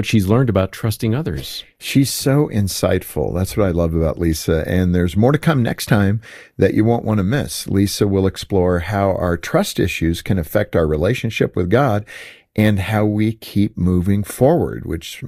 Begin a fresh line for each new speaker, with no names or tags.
she's learned about trusting others.
She's so insightful. That's what I love about Lisa. And there's more to come next time that you won't want to miss. Lisa will explore how our trust issues can affect our relationship with God and how we keep moving forward, which